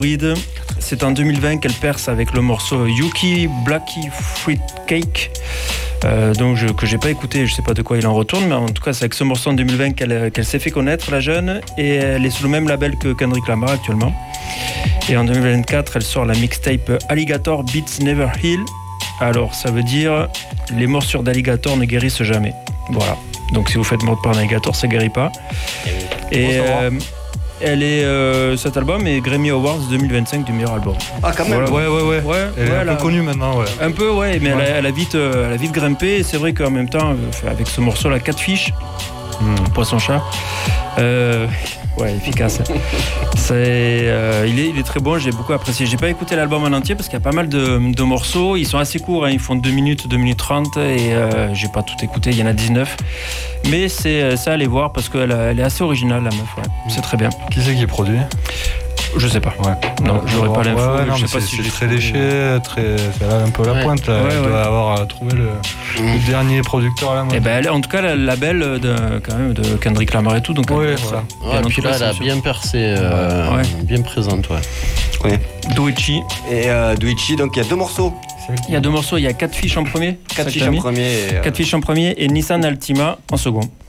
C'est en 2020 qu'elle perce avec le morceau Yuki Blacky Fruit Cake. Que j'ai pas écouté, je sais pas de quoi il en retourne, mais en tout cas c'est avec ce morceau en 2020 qu'elle s'est fait connaître, la jeune, et elle est sous le même label que Kendrick Lamar actuellement. Et en 2024 elle sort la mixtape Alligator Beats Never Heal. Alors ça veut dire les morsures d'alligator ne guérissent jamais. Voilà, donc si vous faites mordre par un alligator ça guérit pas. Et elle est, cet album est Grammy Awards 2025 du meilleur album. Ah quand même. Voilà. Ouais. Elle est un peu connue maintenant, ouais. Un peu, ouais, mais ouais. Elle a vite grimpé. Et c'est vrai qu'en même temps, avec ce morceau-là, 4 fiches, poisson-chat, ouais, efficace. Il est très bon, j'ai beaucoup apprécié. J'ai pas écouté l'album en entier parce qu'il y a pas mal de morceaux. Ils sont assez courts, hein, ils font 2 minutes 30 et j'ai pas tout écouté, il y en a 19. Mais c'est ça à aller voir parce qu'elle est assez originale, la meuf, ouais. C'est très bien. Qui c'est qui produit ? Je sais pas. Ouais. Non, j'aurais pas l'info. Ouais, je sais pas si c'est très léché, ça a un peu la pointe. Là. Elle doit avoir trouvé le dernier producteur là. Et ben, en tout cas, le label quand même de Kendrick Lamar et tout. Donc, voilà. Et puis là, elle a bien percé, bien présente, ouais. Doechi. Et Doechi, donc il y a 2 morceaux. Il y a 2 morceaux, il y a 4 fiches en premier. 4 fiches en premier. 4 fiches en premier et Nissan Altima en second.